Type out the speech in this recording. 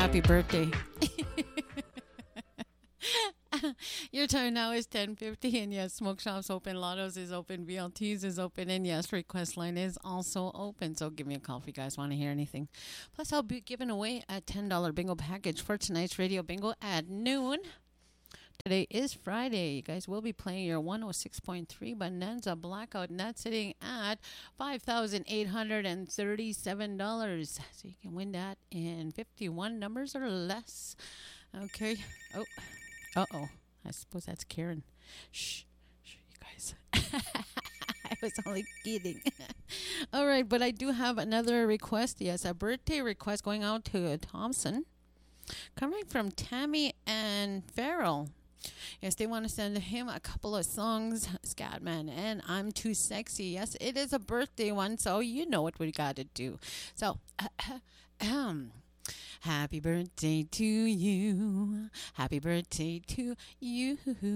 happy birthday. Your time now is 10:50, and yes, Smoke Shop's open, Lotto's is open, VLT's is open, and yes, request line is also open. So give me a call if you guys want to hear anything. Plus, I'll be giving away a $10 bingo package for tonight's radio bingo at noon. Today is Friday. You guys will be playing your 106.3 Bonanza Blackout, and that's sitting at $5,837. So you can win that in 51 numbers or less. Okay. Oh. Uh-oh. I suppose that's Karen. Shh, you guys. I was only kidding. All right, but I do have another request. Yes, a birthday request going out to Thompson. Coming from Tammy and Farrell. Yes, they want to send him a couple of songs, Scatman and I'm Too Sexy. Yes, it is a birthday one, so you know what we got to do. So, happy birthday to you. Happy birthday to you.